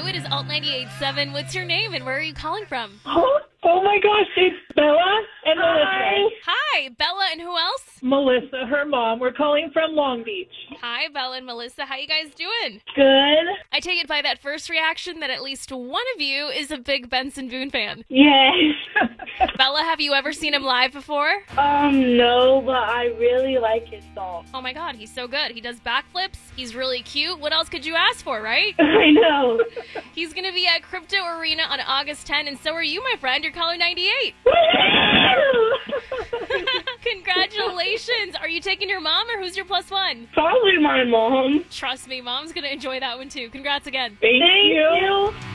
Hello, it is Alt 98.7. What's your name and where are you calling from? Oh my gosh, it's Bella and Melissa. Hi, Bella and who else? Melissa, her mom. We're calling from Long Beach. Hi, Bella and Melissa. How you guys doing? Good. I take it by that first reaction that at least one of you is a big Benson Boone fan. Yes. Bella, have you ever seen him live before? No, but I really like his song. Oh my god, he's so good. He does backflips. He's really cute. What else could you ask for, right? I know. He's going to be at Crypto Arena on August 10, and so are you, my friend. You're caller 98. Congratulations. Are you taking your mom or who's your plus one? Probably my mom. Trust me, mom's going to enjoy that one too. Congrats again. Thank you.